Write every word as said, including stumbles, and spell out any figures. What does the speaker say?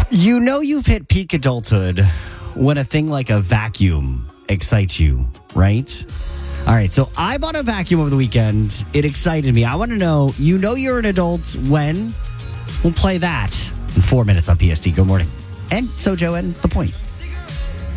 You know you've hit peak adulthood when a thing like a vacuum excites you, right? All right, so I bought a vacuum over the weekend. It excited me. I want to know, you know you're an adult when? We'll play that in four minutes on P S T. Good morning. And so, Joe, and the point.